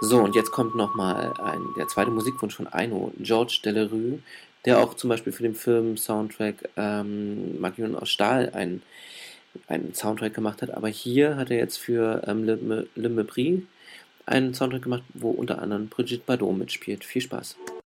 So, und jetzt kommt nochmal der zweite Musikwunsch von Aino, George Delerue, der auch zum Beispiel für den Film-Soundtrack Magion aus Stahl einen Soundtrack gemacht hat. Aber hier hat er jetzt für Le Mépris einen Soundtrack gemacht, wo unter anderem Brigitte Bardot mitspielt. Viel Spaß.